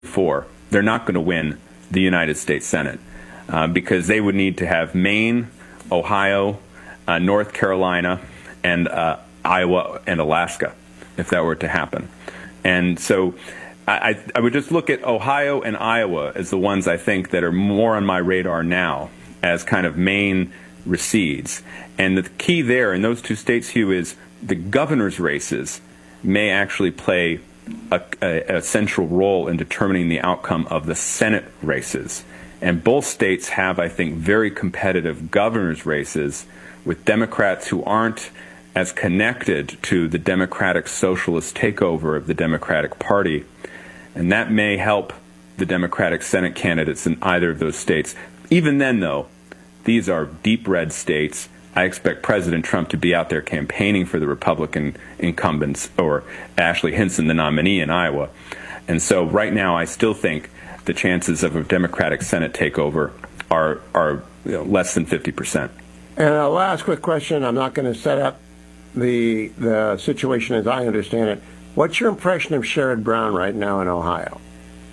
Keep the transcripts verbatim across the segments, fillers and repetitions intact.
four, they're not going to win the United States Senate uh, because they would need to have Maine, Ohio, uh, North Carolina, and uh, Iowa and Alaska if that were to happen. And so I, I would just look at Ohio and Iowa as the ones I think that are more on my radar now as kind of main recedes. And the key there in those two states, Hugh, is the governor's races may actually play a, a, a central role in determining the outcome of the Senate races. And both states have, I think, very competitive governor's races with Democrats who aren't as connected to the Democratic socialist takeover of the Democratic Party. And that may help the Democratic Senate candidates in either of those states. Even then, though, these are deep red states. I expect President Trump to be out there campaigning for the Republican incumbents, or Ashley Hinson, the nominee in Iowa. And so right now I still think the chances of a Democratic Senate takeover are, are you know, less than fifty percent. And a last quick question. I'm not going to set up the the situation as I understand it. What's your impression of Sherrod Brown right now in Ohio?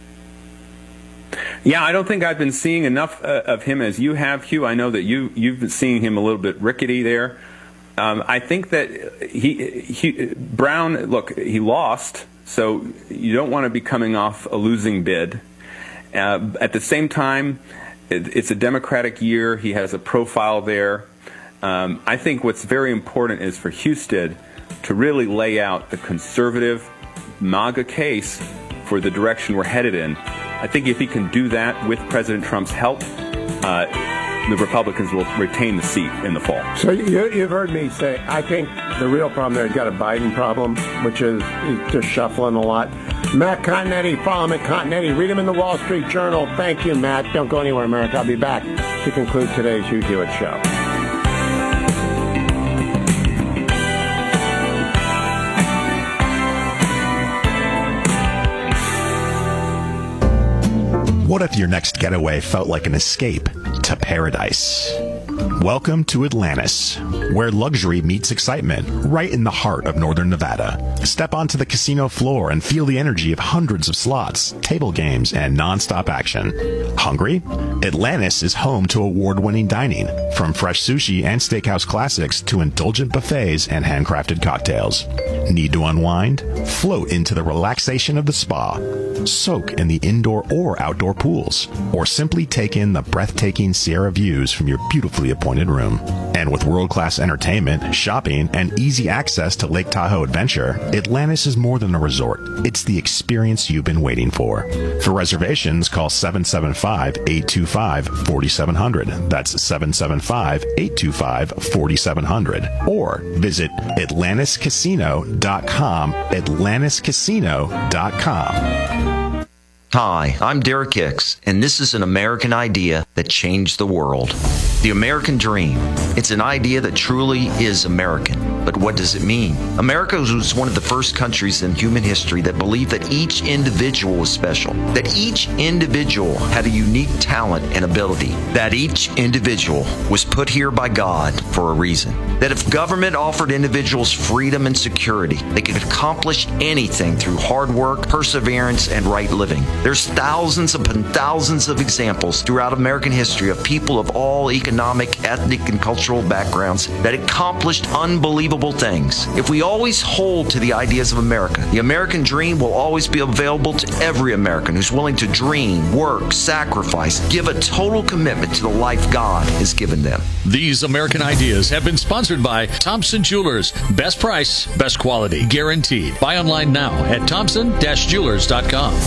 Yeah, I don't think I've been seeing enough uh, of him as you have, Hugh. I know that you, you've been seeing him a little bit rickety there. Um, I think that he, he Brown, look, he lost, so you don't want to be coming off a losing bid. Uh, at the same time, it, it's a Democratic year. He has a profile there. Um, I think what's very important is for Husted to really lay out the conservative MAGA case for the direction we're headed in. I think if he can do that with President Trump's help, uh, the Republicans will retain the seat in the fall. So you, you've heard me say, I think the real problem there, he's got a Biden problem, which is he's just shuffling a lot. Matt Continetti, follow him at Continetti. Read him in the Wall Street Journal. Thank you, Matt. Don't go anywhere, America. I'll be back to conclude today's Hugh Hewitt Show. What if your next getaway felt like an escape to paradise? Welcome to Atlantis, where luxury meets excitement, right in the heart of northern Nevada. Step onto the casino floor and feel the energy of hundreds of slots, table games, and non-stop action. Hungry? Atlantis is home to award-winning dining, from fresh sushi and steakhouse classics to indulgent buffets and handcrafted cocktails. Need to unwind? Float into the relaxation of the spa. Soak in the indoor or outdoor pools, or simply take in the breathtaking Sierra views from your beautifully appointed room. And with world-class entertainment, shopping, and easy access to Lake Tahoe Adventure, Atlantis is more than a resort. It's the experience you've been waiting for. For reservations, call seven seven five, eight two five, four seven zero zero. That's seven seven five, eight two five, four seven zero zero. Or visit Atlantis Casino dot com, Atlantis Casino dot com. Hi, I'm Derek Hicks, and this is an American idea that changed the world. The American Dream. It's an idea that truly is American. But what does it mean? America was one of the first countries in human history that believed that each individual was special, that each individual had a unique talent and ability, that each individual was put here by God for a reason, that if government offered individuals freedom and security, they could accomplish anything through hard work, perseverance, and right living. There's thousands upon thousands of examples throughout American history of people of all economic, ethnic, and cultural backgrounds that accomplished unbelievable things. If we always hold to the ideas of America, the American dream will always be available to every American who's willing to dream, work, sacrifice, give a total commitment to the life God has given them. These American ideas have been sponsored by Thompson Jewelers. Best price, best quality, guaranteed. Buy online now at thompson dash jewelers dot com.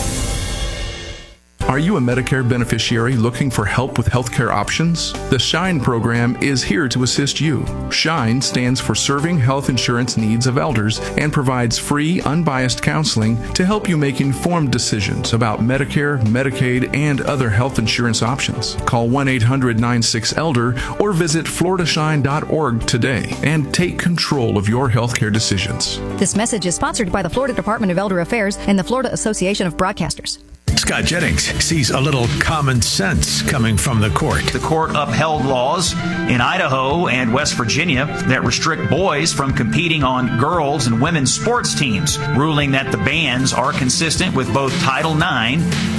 Are you a Medicare beneficiary looking for help with healthcare options? The SHINE program is here to assist you. SHINE stands for Serving Health Insurance Needs of Elders and provides free, unbiased counseling to help you make informed decisions about Medicare, Medicaid, and other health insurance options. Call one eight hundred nine six elder or visit florida shine dot org today and take control of your healthcare decisions. This message is sponsored by the Florida Department of Elder Affairs and the Florida Association of Broadcasters. Scott Jennings sees a little common sense coming from the court. The court upheld laws in Idaho and West Virginia that restrict boys from competing on girls' and women's sports teams, ruling that the bans are consistent with both Title nine